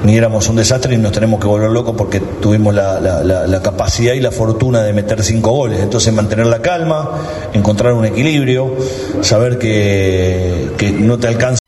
ni éramos un desastre y nos tenemos que volver locos porque tuvimos la capacidad y la fortuna de meter 5 goles. Entonces mantener la calma, encontrar un equilibrio, saber que no te alcanza